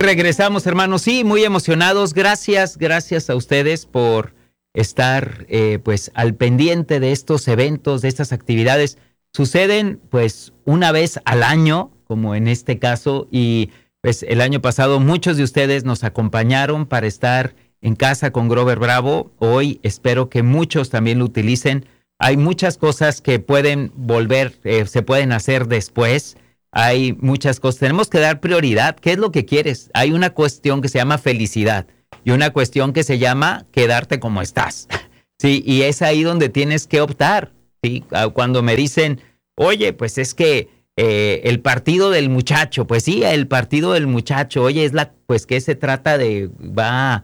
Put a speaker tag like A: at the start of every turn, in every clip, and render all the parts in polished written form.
A: regresamos, hermanos. Sí, muy emocionados. Gracias a ustedes por estar pues al pendiente de estos eventos, de estas actividades. Suceden pues una vez al año, como en este caso, y pues el año pasado muchos de ustedes nos acompañaron para estar en casa con Grover Bravo. Hoy espero que muchos también lo utilicen. Hay muchas cosas que pueden volver, se pueden hacer después. Hay muchas cosas. Tenemos que dar prioridad. ¿Qué es lo que quieres? Hay una cuestión que se llama felicidad y una cuestión que se llama quedarte como estás. Sí, y es ahí donde tienes que optar. Sí, cuando me dicen, oye, pues es que el partido del muchacho, pues sí, el partido del muchacho, oye, pues que se trata de, va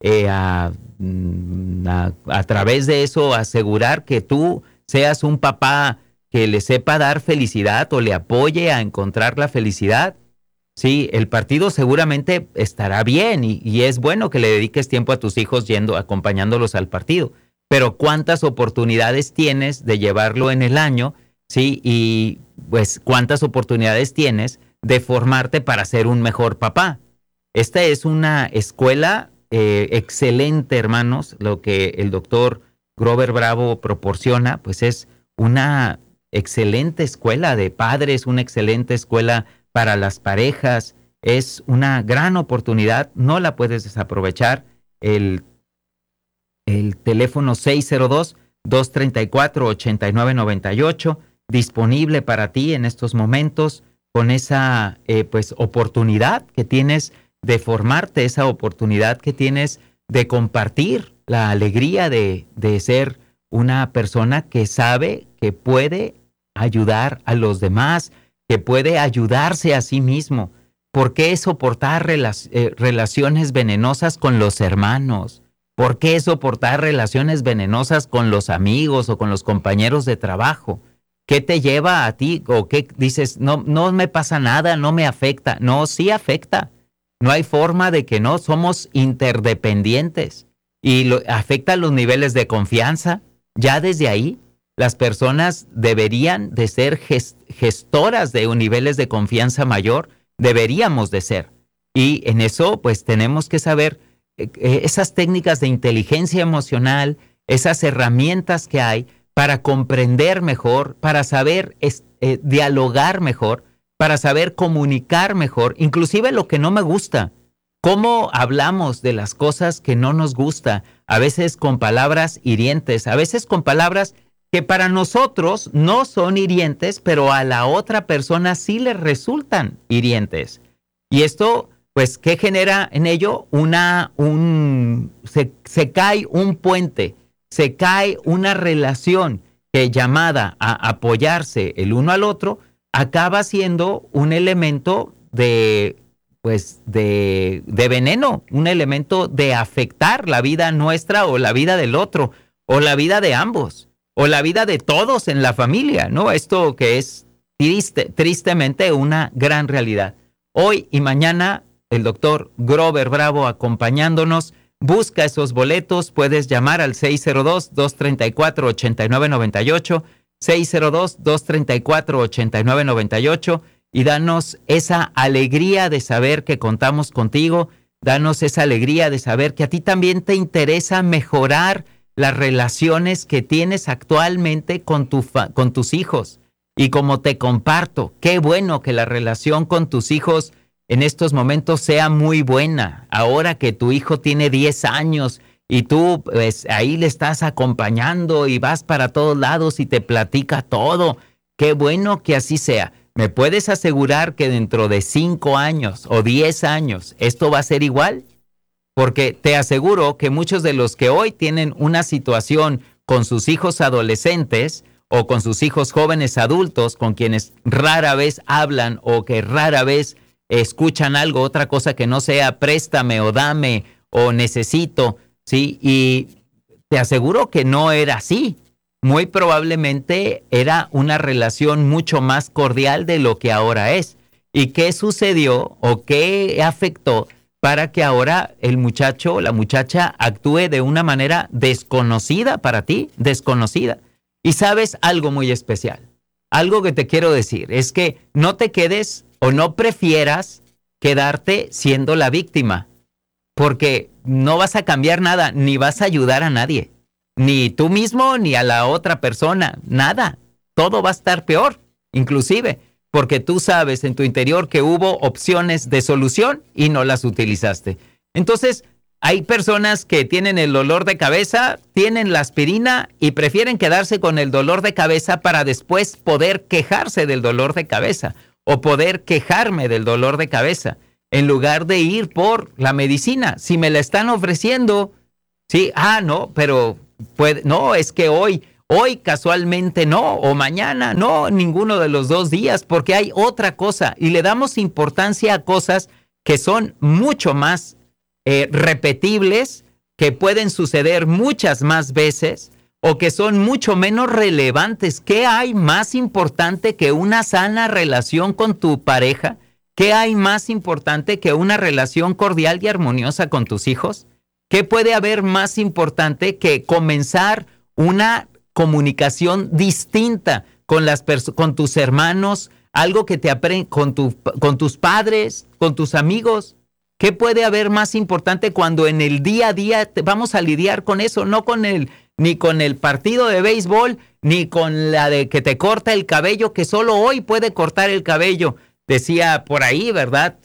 A: a través de eso asegurar que tú seas un papá que le sepa dar felicidad o le apoye a encontrar la felicidad. Sí, el partido seguramente estará bien y es bueno que le dediques tiempo a tus hijos acompañándolos al partido, pero ¿cuántas oportunidades tienes de llevarlo en el año? Sí, y pues ¿cuántas oportunidades tienes de formarte para ser un mejor papá? Esta es una escuela excelente, hermanos. Lo que el doctor Grover Bravo proporciona, pues es una excelente escuela de padres, una excelente escuela para las parejas. Es una gran oportunidad, no la puedes desaprovechar. El teléfono 602-234-8998, disponible para ti en estos momentos, con esa pues oportunidad que tienes de formarte, esa oportunidad que tienes de compartir la alegría de ser una persona que sabe que puede ayudar a los demás, que puede ayudarse a sí mismo. ¿Por qué soportar relaciones venenosas con los hermanos? ¿Por qué soportar relaciones venenosas con los amigos o con los compañeros de trabajo? ¿Qué te lleva a ti? ¿O qué dices? No me pasa nada, no me afecta. No, sí afecta. No hay forma de que no. Somos interdependientes y afecta los niveles de confianza. Ya desde ahí, las personas deberían de ser gestoras de niveles de confianza mayor. Deberíamos de ser. Y en eso, pues tenemos que saber esas técnicas de inteligencia emocional, esas herramientas que hay para comprender mejor, para saber dialogar mejor, para saber comunicar mejor, inclusive lo que no me gusta. ¿Cómo hablamos de las cosas que no nos gusta? A veces con palabras hirientes, a veces con palabras que para nosotros no son hirientes, pero a la otra persona sí le resultan hirientes. Y esto, pues, ¿qué genera en ello? Se cae un puente, se cae una relación que, llamada a apoyarse el uno al otro, acaba siendo un elemento de veneno, un elemento de afectar la vida nuestra o la vida del otro, o la vida de ambos, o la vida de todos en la familia, ¿no? Esto que es tristemente una gran realidad. Hoy y mañana el doctor Grover Bravo acompañándonos. Busca esos boletos, puedes llamar al 602-234-8998, 602-234-8998 y danos esa alegría de saber que contamos contigo, danos esa alegría de saber que a ti también te interesa mejorar las relaciones que tienes actualmente con tus hijos. Y como te comparto, qué bueno que la relación con tus hijos en estos momentos sea muy buena. Ahora que tu hijo tiene 10 años y tú pues ahí le estás acompañando y vas para todos lados y te platica todo. Qué bueno que así sea. ¿Me puedes asegurar que dentro de 5 años o 10 años esto va a ser igual? Porque te aseguro que muchos de los que hoy tienen una situación con sus hijos adolescentes o con sus hijos jóvenes adultos, con quienes rara vez hablan o que rara vez escuchan algo, otra cosa que no sea préstame o dame o necesito, ¿sí? Y te aseguro que no era así. Muy probablemente era una relación mucho más cordial de lo que ahora es. ¿Y qué sucedió o qué afectó para que ahora el muchacho o la muchacha actúe de una manera desconocida para ti? Desconocida. Y sabes algo muy especial. Algo que te quiero decir es que no te quedes o no prefieras quedarte siendo la víctima, porque no vas a cambiar nada, ni vas a ayudar a nadie, ni tú mismo, ni a la otra persona, nada. Todo va a estar peor, inclusive, porque tú sabes en tu interior que hubo opciones de solución y no las utilizaste. Entonces, hay personas que tienen el dolor de cabeza, tienen la aspirina y prefieren quedarse con el dolor de cabeza para después poder quejarse del dolor de cabeza o poder quejarme del dolor de cabeza, en lugar de ir por la medicina. Si me la están ofreciendo, sí, no, pero no, es que hoy casualmente no, o mañana no, ninguno de los 2 días, porque hay otra cosa y le damos importancia a cosas que son mucho más repetibles, que pueden suceder muchas más veces o que son mucho menos relevantes. ¿Qué hay más importante que una sana relación con tu pareja? ¿Qué hay más importante que una relación cordial y armoniosa con tus hijos? ¿Qué puede haber más importante que comenzar una comunicación distinta con tus hermanos, algo que te aprende con tus padres, con tus amigos? ¿Qué puede haber más importante cuando en el día a día vamos a lidiar con eso? No ni con el partido de béisbol, ni con la de que te corta el cabello, que solo hoy puede cortar el cabello. Decía por ahí, ¿verdad?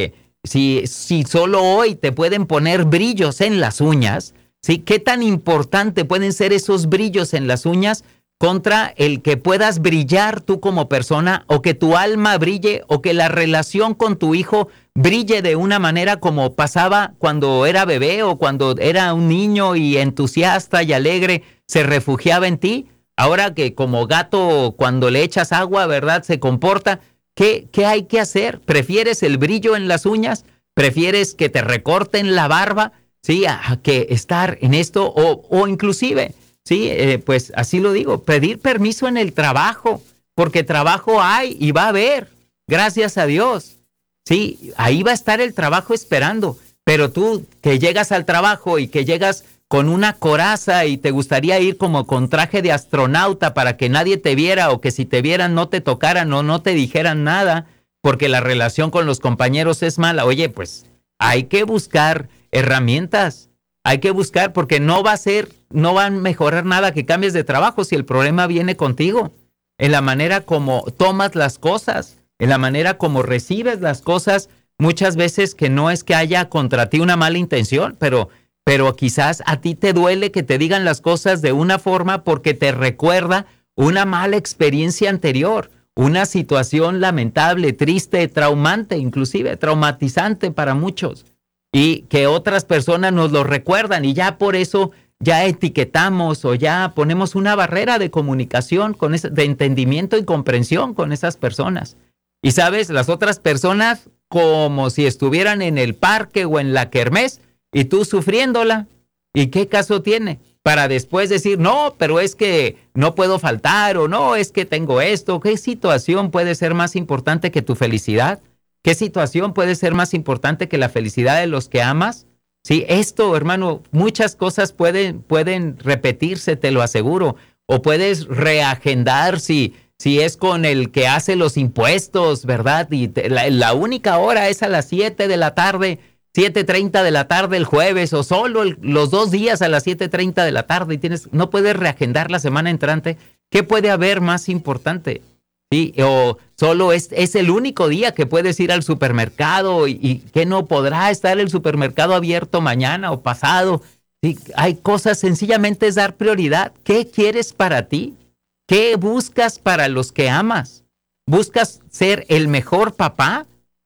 A: Si solo hoy te pueden poner brillos en las uñas, ¿sí? ¿Qué tan importante pueden ser esos brillos en las uñas contra el que puedas brillar tú como persona, o que tu alma brille, o que la relación con tu hijo brille de una manera como pasaba cuando era bebé o cuando era un niño y entusiasta y alegre se refugiaba en ti? Ahora que como gato cuando le echas agua, ¿verdad?, se comporta. ¿Qué hay que hacer? ¿Prefieres el brillo en las uñas? ¿Prefieres que te recorten la barba? ¿Sí? A que estar en esto, o inclusive, sí, pues así lo digo, pedir permiso en el trabajo, porque trabajo hay y va a haber, gracias a Dios. Sí, ahí va a estar el trabajo esperando, pero tú que llegas al trabajo y que llegas con una coraza y te gustaría ir como con traje de astronauta para que nadie te viera, o que si te vieran no te tocaran o no te dijeran nada, porque la relación con los compañeros es mala. Oye, pues hay que buscar herramientas, hay que buscar, porque no va a mejorar nada que cambies de trabajo si el problema viene contigo, en la manera como tomas las cosas, en la manera como recibes las cosas. Muchas veces que no es que haya contra ti una mala intención, pero quizás a ti te duele que te digan las cosas de una forma porque te recuerda una mala experiencia anterior, una situación lamentable, triste, traumante, inclusive traumatizante para muchos, y que otras personas nos lo recuerdan, y ya por eso ya etiquetamos o ya ponemos una barrera de comunicación, de entendimiento y comprensión con esas personas. Y sabes, las otras personas como si estuvieran en el parque o en la kermés, y tú sufriéndola. ¿Y qué caso tiene? Para después decir, no, pero es que no puedo faltar, o no, es que tengo esto. ¿Qué situación puede ser más importante que tu felicidad? ¿Qué situación puede ser más importante que la felicidad de los que amas? Sí, esto, hermano, muchas cosas pueden repetirse, te lo aseguro. O puedes reagendar si es con el que hace los impuestos, ¿verdad? Y la única hora es a las 7 de la tarde, 7:30 de la tarde el jueves, o solo los 2 días a las 7:30 de la tarde, y no puedes reagendar la semana entrante. ¿Qué puede haber más importante? ¿Sí? O solo es el único día que puedes ir al supermercado, y que no podrá estar el supermercado abierto mañana o pasado. ¿Sí? Hay cosas, sencillamente es dar prioridad. ¿Qué quieres para ti? ¿Qué buscas para los que amas? ¿Buscas ser el mejor papá,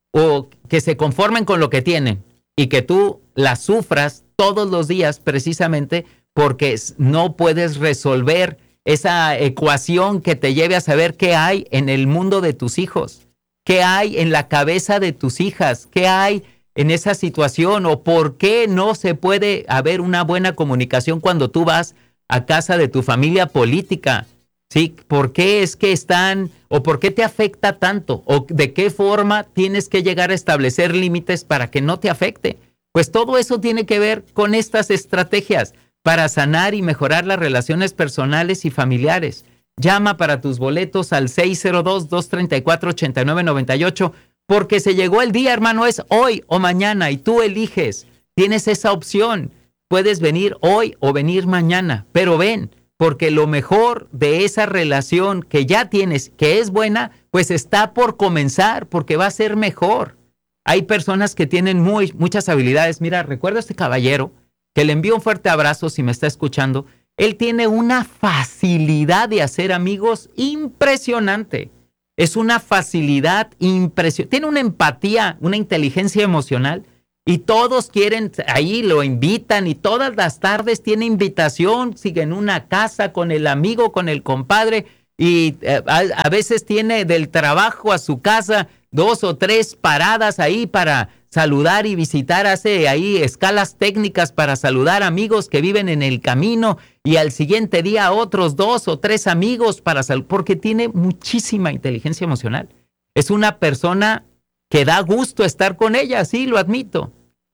A: o que se conformen con lo que tienen y que tú la sufras todos los días precisamente porque no puedes resolver esa ecuación que te lleve a saber qué hay en el mundo de tus hijos, qué hay en la cabeza de tus hijas, qué hay en esa situación, o por qué no se puede haber una buena comunicación cuando tú vas a casa de tu familia política? ¿Sí? ¿Por qué es que o por qué te afecta tanto? ¿O de qué forma tienes que llegar a establecer límites para que no te afecte? Pues todo eso tiene que ver con estas estrategias para sanar y mejorar las relaciones personales y familiares. Llama para tus boletos al 602-234-8998 porque se llegó el día, hermano, es hoy o mañana y tú eliges. Tienes esa opción. Puedes venir hoy o venir mañana, pero ven, porque lo mejor de esa relación que ya tienes, que es buena, pues está por comenzar, porque va a ser mejor. Hay personas que tienen muchas habilidades. Mira, recuerdo a este caballero que le envío un fuerte abrazo si me está escuchando. Él tiene una facilidad de hacer amigos impresionante. Es una facilidad impresionante. Tiene una empatía, una inteligencia emocional. Y todos quieren, ahí lo invitan y todas las tardes tiene invitación, sigue en una casa con el amigo, con el compadre y a veces tiene del trabajo a su casa 2 o 3 paradas ahí para saludar y visitar, hace ahí escalas técnicas para saludar amigos que viven en el camino y al siguiente día otros 2 o 3 amigos para saludar, porque tiene muchísima inteligencia emocional. Es una persona que da gusto estar con ella, sí, lo admito.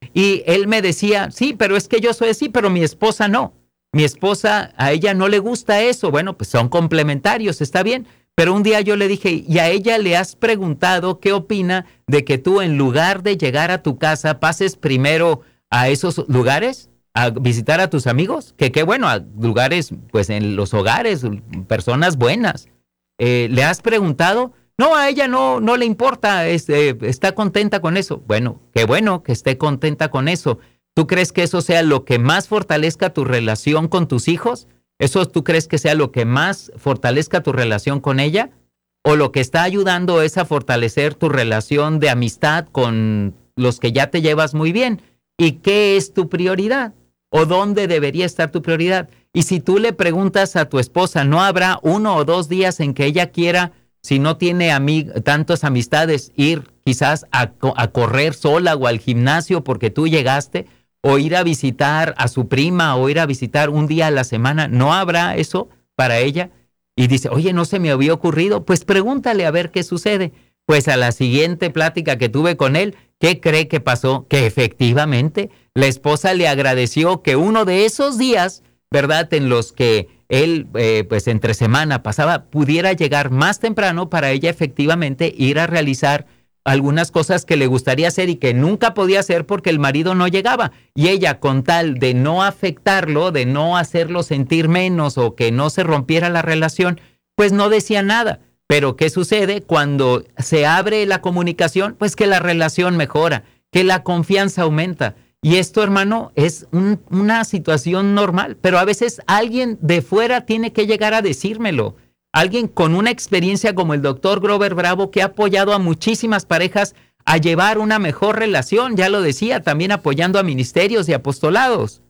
A: Y él me decía, sí, pero es que yo soy así, pero mi esposa no. Mi esposa, a ella no le gusta eso. Bueno, pues son complementarios, está bien. Pero un día yo le dije, ¿y a ella le has preguntado qué opina de que tú en lugar de llegar a tu casa pases primero a esos lugares, a visitar a tus amigos? Que qué bueno, a lugares, pues en los hogares, personas buenas. ¿Le has preguntado? No, a ella no le importa, está contenta con eso. Bueno que esté contenta con eso. ¿Tú crees que eso sea lo que más fortalezca tu relación con tus hijos? ¿Eso tú crees que sea lo que más fortalezca tu relación con ella? ¿O lo que está ayudando es a fortalecer tu relación de amistad con los que ya te llevas muy bien? ¿Y qué es tu prioridad? ¿O dónde debería estar tu prioridad? Y si tú le preguntas a tu esposa, ¿no habrá 1 o 2 días en que ella quiera, si no tiene tantas amistades, ir quizás a correr sola o al gimnasio porque tú llegaste? O ir a visitar a su prima, o ir a visitar un día a la semana. ¿No habrá eso para ella? Y dice, oye, no se me había ocurrido. Pues pregúntale a ver qué sucede. Pues a la siguiente plática que tuve con él, ¿qué cree que pasó? Que efectivamente la esposa le agradeció que uno de esos días, ¿verdad?, en los que él, pues entre semana pasaba, pudiera llegar más temprano para ella efectivamente ir a realizar algunas cosas que le gustaría hacer y que nunca podía hacer porque el marido no llegaba. Y ella, con tal de no afectarlo, de no hacerlo sentir menos o que no se rompiera la relación, pues no decía nada. Pero ¿qué sucede cuando se abre la comunicación? Pues que la relación mejora, que la confianza aumenta. Y esto, hermano, es una situación normal, pero a veces alguien de fuera tiene que llegar a decírmelo. Alguien con una experiencia como el doctor Grover Bravo, que ha apoyado a muchísimas parejas a llevar una mejor relación, ya lo decía, también apoyando a ministerios y apostolados.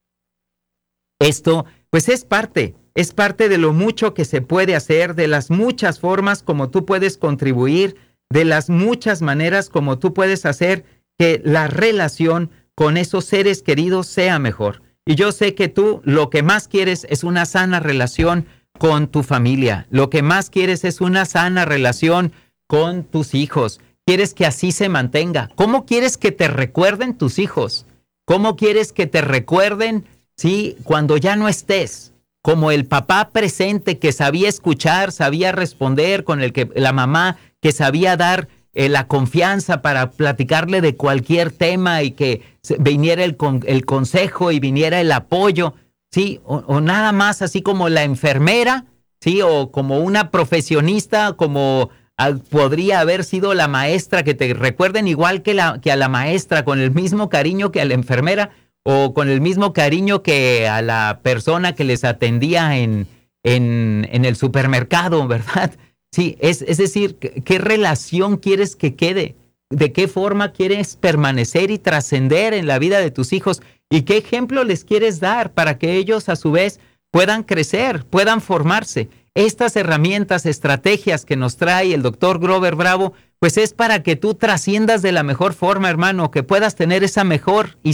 A: Esto, pues es parte de lo mucho que se puede hacer, de las muchas formas como tú puedes contribuir, de las muchas maneras como tú puedes hacer que la relación con esos seres queridos sea mejor. Y yo sé que tú lo que más quieres es una sana relación con tu familia. Lo que más quieres es una sana relación con tus hijos. Quieres que así se mantenga. ¿Cómo quieres que te recuerden tus hijos? ¿Cómo quieres que te recuerden, sí, cuando ya no estés? Como el papá presente que sabía escuchar, sabía responder, con el que la mamá que sabía dar la confianza para platicarle de cualquier tema y que viniera el consejo y viniera el apoyo. Sí, o nada más así como la enfermera, sí, o como una profesionista, como podría haber sido la maestra, que te recuerden igual que a la maestra, con el mismo cariño que a la enfermera, o con el mismo cariño que a la persona que les atendía en el supermercado, ¿verdad? Sí, es decir, ¿qué relación quieres que quede? ¿De qué forma quieres permanecer y trascender en la vida de tus hijos? ¿Y qué ejemplo les quieres dar para que ellos a su vez puedan crecer, puedan formarse? Estas herramientas, estrategias que nos trae el doctor Grover Bravo, pues es para que tú trasciendas de la mejor forma, hermano, que puedas tener esa mejor y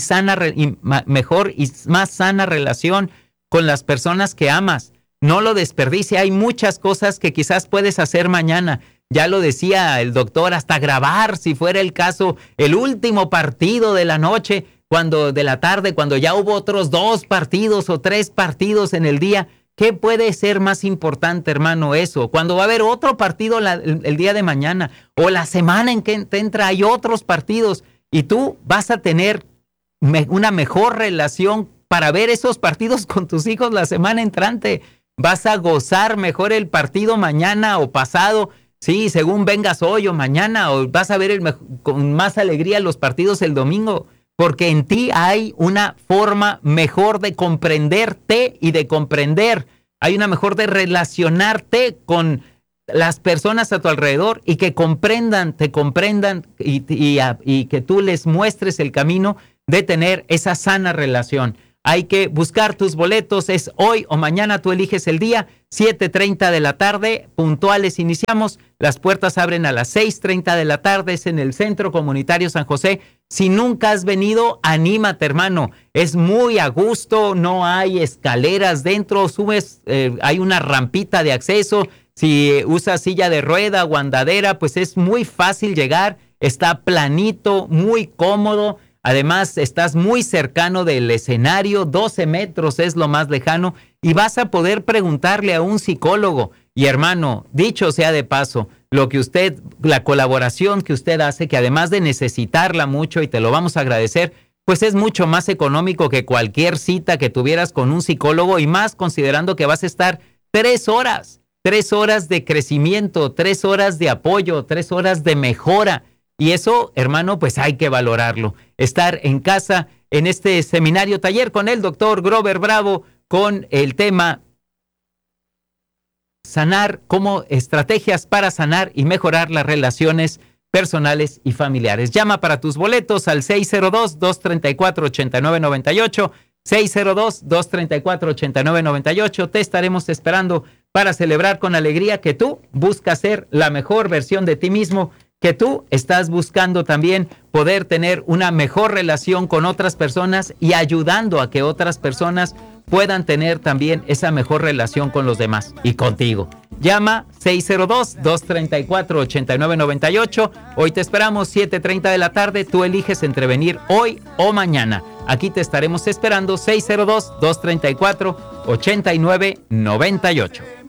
A: más sana relación con las personas que amas. No lo desperdicie. Hay muchas cosas que quizás puedes hacer mañana. Ya lo decía el doctor, hasta grabar, si fuera el caso, el último partido de la noche, de la tarde, cuando ya hubo otros 2 partidos o 3 partidos en el día. ¿Qué puede ser más importante, hermano, eso? Cuando va a haber otro partido el día de mañana o la semana en que te entra hay otros partidos y tú vas a tener una mejor relación para ver esos partidos con tus hijos la semana entrante. Vas a gozar mejor el partido mañana o pasado, sí, según vengas hoy o mañana, o vas a ver con más alegría los partidos el domingo, porque en ti hay una forma mejor de comprenderte y de comprender. Hay una mejor de relacionarte con las personas a tu alrededor y que te comprendan y que tú les muestres el camino de tener esa sana relación. Hay que buscar tus boletos, es hoy o mañana, tú eliges el día, 7:30 de la tarde, puntuales iniciamos, las puertas abren a las 6:30 de la tarde, es en el Centro Comunitario San José. Si nunca has venido, anímate, hermano, es muy a gusto, no hay escaleras dentro, subes, hay una rampita de acceso, si usas silla de rueda o andadera, pues es muy fácil llegar, está planito, muy cómodo. Además, estás muy cercano del escenario, 12 metros es lo más lejano, y vas a poder preguntarle a un psicólogo. Y hermano, dicho sea de paso, la colaboración que usted hace, que además de necesitarla mucho, y te lo vamos a agradecer, pues es mucho más económico que cualquier cita que tuvieras con un psicólogo, y más considerando que vas a estar 3 horas, 3 horas de crecimiento, 3 horas de apoyo, 3 horas de mejora. Y eso, hermano, pues hay que valorarlo. Estar en casa en este seminario taller con el doctor Grover Bravo con el tema sanar, como estrategias para sanar y mejorar las relaciones personales y familiares. Llama para tus boletos al 602-234-8998, 602-234-8998. Te estaremos esperando para celebrar con alegría que tú buscas ser la mejor versión de ti mismo, que tú estás buscando también poder tener una mejor relación con otras personas y ayudando a que otras personas puedan tener también esa mejor relación con los demás y contigo. Llama 602-234-8998. Hoy te esperamos 7:30 de la tarde. Tú eliges entre venir hoy o mañana. Aquí te estaremos esperando 602-234-8998.